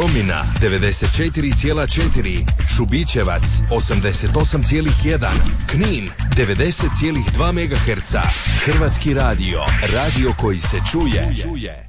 Zlomina 94,4, Šubićevac 88,1, Knin 90,2 MHz. Hrvatski radio, radio koji se čuje.